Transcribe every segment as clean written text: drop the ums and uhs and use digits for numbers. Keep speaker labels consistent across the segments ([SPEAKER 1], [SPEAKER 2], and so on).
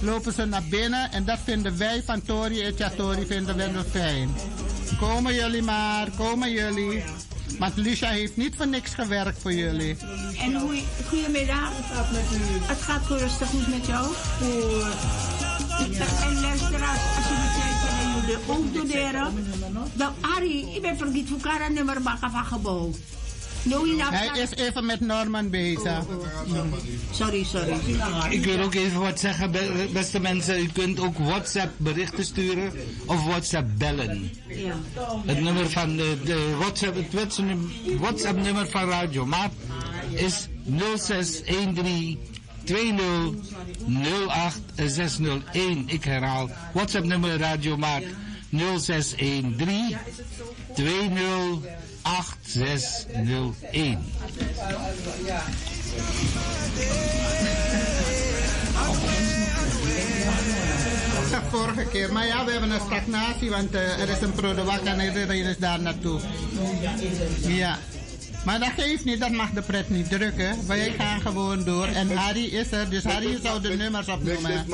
[SPEAKER 1] lopen ze naar binnen en dat vinden wij van Tori en Chatori vinden we nog fijn. Komen jullie maar, komen jullie. Want Lisha heeft niet voor niks gewerkt voor jullie.
[SPEAKER 2] En goedemiddag. Het gaat rustig goed met jou. En luisteraars, als je jullie ook doneren. Dan Arie, ik ben vergeten hoe kan het nummer maken van gebouw.
[SPEAKER 1] Hij is even met Norman bezig.
[SPEAKER 2] Sorry.
[SPEAKER 3] Ik wil ook even wat zeggen, beste mensen. U kunt ook WhatsApp berichten sturen of WhatsApp bellen.
[SPEAKER 2] Ja.
[SPEAKER 3] Het nummer van de WhatsApp, het WhatsApp nummer van Radio Maat is 0613 20 08 601. Ik herhaal, WhatsApp nummer Radio Maat 0613 20 8601.
[SPEAKER 1] Vorige keer, maar ja, we hebben een stagnatie, want er is een product en iedereen is daar naartoe. Ja. Maar dat geeft niet, dat mag de pret niet drukken. Wij gaan gewoon door. En Harry is er, dus Harry zou de nummers opnoemen.
[SPEAKER 4] Dat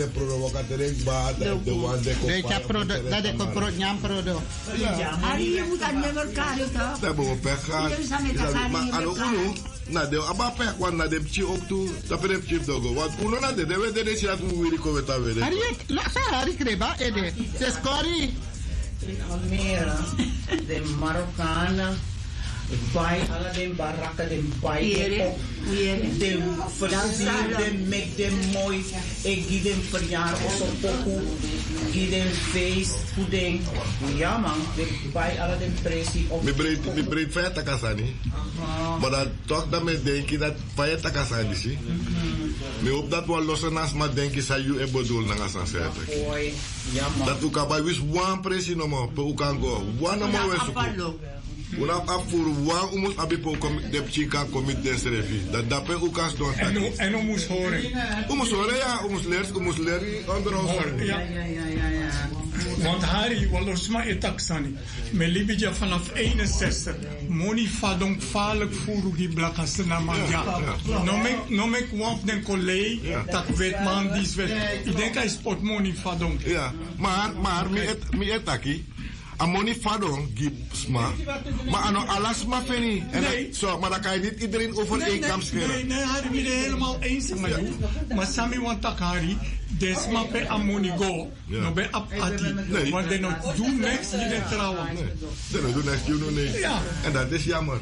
[SPEAKER 1] is een product.
[SPEAKER 2] Harry, je moet aan nummer kaart.
[SPEAKER 4] Dat hebben we pech gehad. Maar aan de nou, de abapek, want na de pchi ook toe, dat ben ik dogo. Want uno na de we de dat we weer komen daar weer.
[SPEAKER 1] Harry kreba, ede. Zes Corrie.
[SPEAKER 5] Almere, de Marokkanen. Bij alle de barakken, de bij de versieren met de mooi. Ik geef hem verjaardag op pokoe, geef hem feestvoeding. Ja man, bij alle de pressie op.
[SPEAKER 4] Me breed vijf takasani. Maar dan toch dat me denk je dat vijf takasani zie. Me hoop dat we lossen naast maar denk je dat je bedoel na gaan zeggen. Dat ook al bij wist one pressie nog maar, pe ook kan go. One nog maar wees. We hebben afvoer waar we moeten abipo de chica commit desrevi. Dat dape ook kan doen.
[SPEAKER 6] En we moeten horen.
[SPEAKER 4] We moeten horen, ja. We moeten leren onder ons.
[SPEAKER 6] Ja. Want Harry, we lossen maar een taxani. Me libidja vanaf 61. Moni vadong vaarlijk voor die blakkaste naar manja. No mek wamp den collega. Dat weet man die weet. Ik denk hij sport moni vadong.
[SPEAKER 4] Ja, maar me etaki. Amoni fadon gibsma, maar ano alasma feni.
[SPEAKER 6] Nee.
[SPEAKER 4] Zo, maar dan kan je niet iedereen over één kam scheren.
[SPEAKER 6] Nee, Harry, we zijn helemaal eens met jou. Maar Sami want tak Harry, desma pe amoni go, no be apati. Want de no doen niks, die de trouwen.
[SPEAKER 4] De no doen niks, die doen niks.
[SPEAKER 6] Ja.
[SPEAKER 4] En dat is jammer.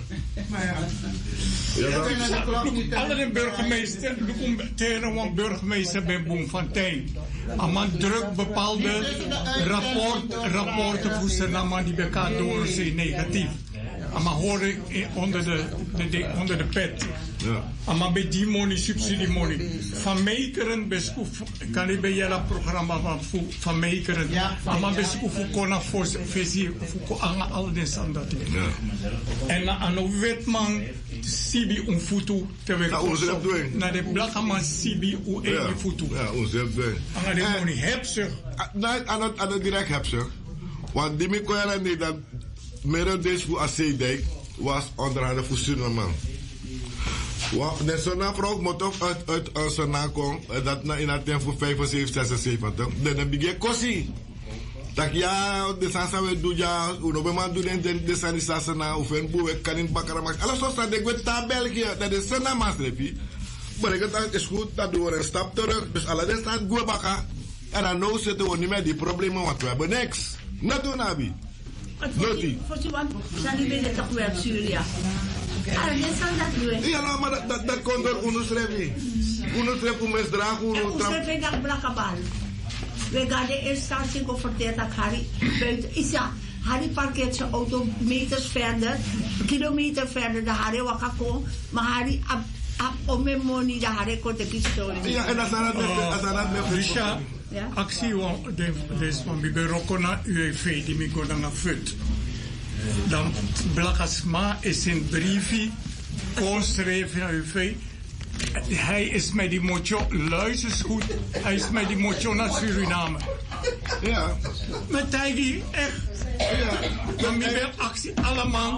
[SPEAKER 6] Alle burgemeester, tegen een burgemeester bij Bloemfontein. Maar druk bepaalde rapporten voor ze die bekend door zijn negatief. Maar horen onder de pet. Maar bij die money, subsidiemoney. Van Meekeren kan ik bij jullie programma van Meekeren. Maar bij voor kona voor visie voor alle deze andere. En aan wetman Sibi un futu te we na de blaka man Sibi u een futu.
[SPEAKER 4] Ja, ons zelf doen.
[SPEAKER 6] Aan de money heb ze.
[SPEAKER 4] Aan het direct heb ze. Want die mekoera niet dat meer deze voor ACD was onderhand voor Suriname. De Suriname moet ook uit Suriname komen. Dat in het tempo voor 75, 76. Dan begin kosi. Dat ja, de sansa we doen ja, uno be man doen de sanisa na of een boer kan in bakkara maar alles zo staat ik weet daar België dat is sana masterpie. Maar ik dat is goed dat doen we een stap terug dus alle de staat go bakka en dan nou zitten we niet meer die problemen wat we hebben niks. Net doen abi. Noti.
[SPEAKER 2] Voor je want zijn die binnen toch weer Syrië. Ah, dit kan dat doen.
[SPEAKER 4] Ja, maar dat kon door onderschrijven. Onderschrijven om eens dragen hoe
[SPEAKER 2] onderschrijven dat blakabal. We gaan de instantie geconfronteerd dat Harry buiten is. Ja, Harry parkeert zijn auto meters verder, kilometer verder dan Harry wakako. Maar Harry op mijn money dat Harry kon de kiezen.
[SPEAKER 4] Ja, en dat is
[SPEAKER 6] dat actie dus van Biberokona UEV die me gaan naar fut. Dan Blakasma is een briefje, konschreven naar UEV. Hij is met die mocho, luister goed, hij is met die mocho naar Suriname.
[SPEAKER 4] Ja.
[SPEAKER 6] Met Tijgi, echt. Ja. Dan ben actie allemaal,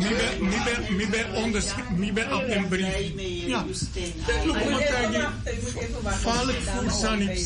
[SPEAKER 6] mi ben op een brief. Ja. Look wat Tijgi, valk voor Sanix.